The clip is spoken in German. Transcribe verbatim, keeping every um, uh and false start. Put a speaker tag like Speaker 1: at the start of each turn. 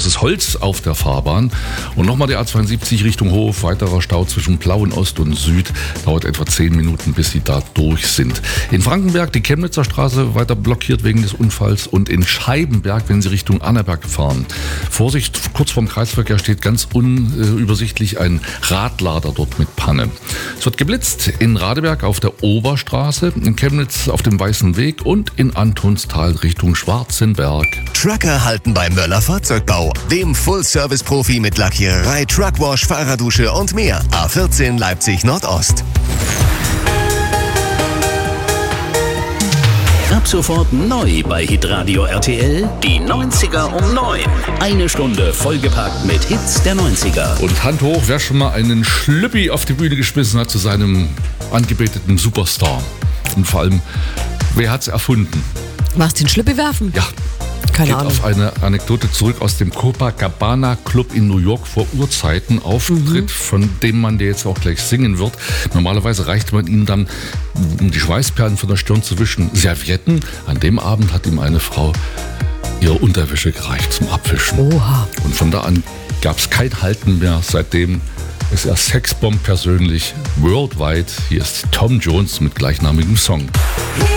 Speaker 1: großes Holz auf der Fahrbahn. Und nochmal die A zweiundsiebzig Richtung Hof, weiterer Stau zwischen Plauen Ost und Süd, dauert etwa zehn Minuten, bis sie da durch sind. In Frankenberg die Chemnitzer Straße weiter blockiert wegen des Unfalls und in Scheibenberg, wenn Sie Richtung Annaberg fahren. Vorsicht, kurz vorm Kreisverkehr steht ganz unübersichtlich ein Radlader dort mit Panne. Es wird geblitzt in Radeberg auf der Oberstraße, in Chemnitz auf dem Weißen Weg und in Antonstal Richtung Schwarzenberg.
Speaker 2: Trucker halten bei Möller Fahrzeugbau, dem Full-Service-Profi mit Lackiererei, Truckwash, Fahrerdusche und mehr. A vierzehn Leipzig Nordost.
Speaker 3: Ab sofort neu bei Hitradio R T L, die neunziger um neun. Eine Stunde vollgepackt mit Hits der neunziger.
Speaker 1: Und Hand hoch, wer schon mal einen Schlüppi auf die Bühne geschmissen hat zu seinem angebeteten Superstar. Und vor allem, wer hat's erfunden?
Speaker 4: Was, den Schlüppi werfen?
Speaker 1: Ja.
Speaker 4: Keine
Speaker 1: Geht
Speaker 4: Ahnung.
Speaker 1: auf eine Anekdote zurück aus dem Copacabana Club in New York vor Urzeiten. Auftritt, mhm. von dem man der jetzt auch gleich singen wird. Normalerweise reicht man ihm dann, um die Schweißperlen von der Stirn zu wischen, Servietten. An dem Abend hat ihm eine Frau ihre Unterwäsche gereicht zum Abwischen.
Speaker 4: Oha.
Speaker 1: Und von da an gab es kein Halten mehr. Seitdem ist er Sexbomb persönlich worldwide. Hier ist Tom Jones mit gleichnamigem Song.